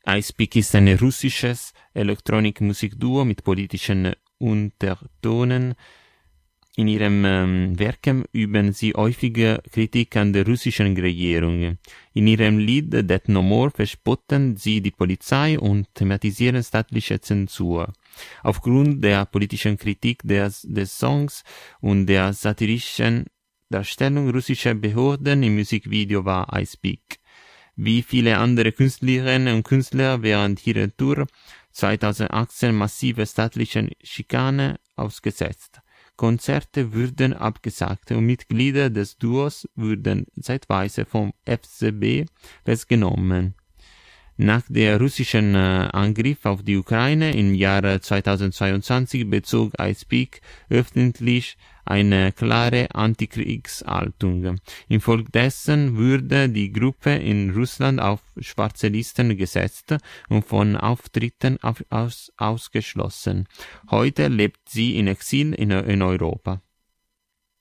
iSpeak ist ein russisches Elektronikmusikduo mit politischen Untertonen. In ihrem Werken üben sie häufige Kritik an der russischen Regierung. In ihrem Lied Death No More verspotten sie die Polizei und thematisieren staatliche Zensur. Aufgrund der politischen Kritik des Songs und der satirischen Darstellung russischer Behörden im Musikvideo war iSpeak, wie viele andere Künstlerinnen und Künstler, während ihrer Tour 2018 massive staatlichen Schikane ausgesetzt. Konzerte wurden abgesagt und Mitglieder des Duos wurden zeitweise vom FSB festgenommen. Nach der russischen Angriff auf die Ukraine im Jahre 2022 bezog iSpeak öffentlich eine klare Antikriegshaltung. Infolgedessen wurde die Gruppe in Russland auf schwarze Listen gesetzt und von Auftritten ausgeschlossen. Heute lebt sie in Exil in Europa.